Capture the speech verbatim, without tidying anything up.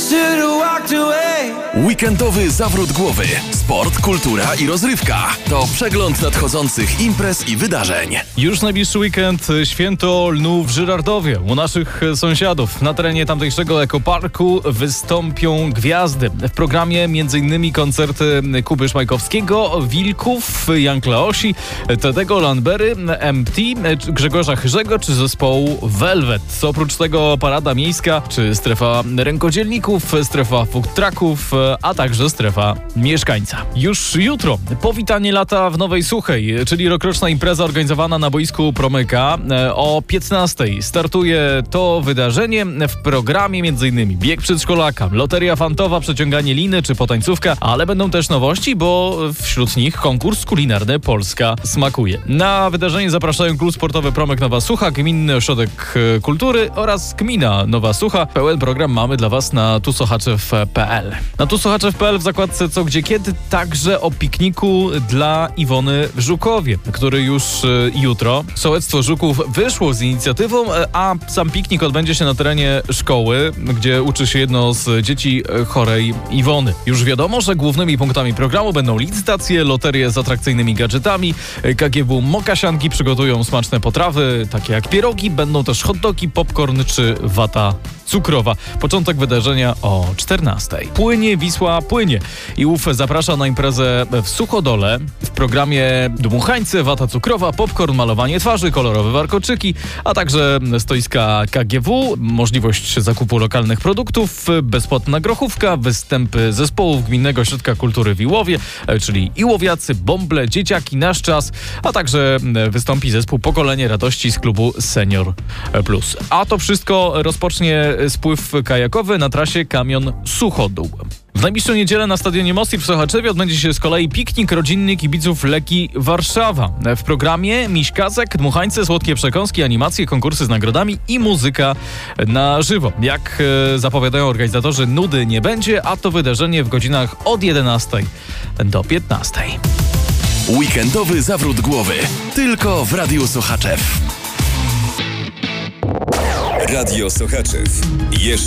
should've walked away. Weekendowy zawrót głowy. Sport, kultura i rozrywka. To przegląd nadchodzących imprez i wydarzeń. Już najbliższy weekend święto lnu w Żyrardowie, u naszych sąsiadów. Na terenie tamtejszego ekoparku wystąpią gwiazdy. W programie m.in. koncerty Kuby Szmajkowskiego, Wilków, Jan Kleosi, Tedego Lambery, M T, Grzegorza Chyrzego czy zespołu Velvet. Oprócz tego parada miejska, czy strefa rękodzielników, strefa food trucków, a także strefa mieszkańca. Już jutro powitanie lata w Nowej Suchej, czyli rokroczna impreza organizowana na boisku Promyka. O piętnastej startuje to wydarzenie. W programie m.in. bieg przedszkolaka, loteria fantowa, przeciąganie liny czy potańcówka, ale będą też nowości, bo wśród nich konkurs kulinarny Polska smakuje. Na wydarzenie zapraszają Klub Sportowy Promyk Nowa Sucha, Gminny Ośrodek Kultury oraz Gmina Nowa Sucha. Pełen program mamy dla Was na tusochaczew kropka p l. Na tusochaczew kropka p l w zakładce Co, Gdzie, Kiedy także o pikniku dla Iwony w Żukowie, który już y, jutro. Sołectwo Żuków wyszło z inicjatywą, a sam piknik odbędzie się na terenie szkoły, gdzie uczy się jedno z dzieci chorej Iwony. Już wiadomo, że głównymi punktami programu będą licytacje, loterie z atrakcyjnymi gadżetami, K G W Mokasianki przygotują smaczne potrawy, takie jak pierogi, będą też hot dogi, popcorn czy wata cukrowa. Początek wydarzenia o czternastej. Płynie Wisła, płynie. I ów zaprasza na imprezę w Suchodole. W programie dmuchańce, wata cukrowa, popcorn, malowanie twarzy, kolorowe warkoczyki, a także stoiska K G W, możliwość zakupu lokalnych produktów, bezpłatna grochówka, występy zespołów Gminnego Ośrodka Kultury w Iłowie, czyli Iłowiacy, Bąble, Dzieciaki, Nasz Czas, a także wystąpi zespół Pokolenie Radości z klubu Senior Plus. A to wszystko rozpocznie spływ kajakowy na trasie Kamion Suchodół. W najbliższą niedzielę na stadionie Mostir w Sochaczewie odbędzie się z kolei piknik rodzinny kibiców Leki Warszawa. W programie miśkazek, dmuchańce, słodkie przekąski, animacje, konkursy z nagrodami i muzyka na żywo. Jak e, zapowiadają organizatorzy, nudy nie będzie, a to wydarzenie w godzinach od jedenastej do piętnastej. Weekendowy zawrót głowy. Tylko w Radiu Sochaczew. Radio Sochaczew. Jeszcze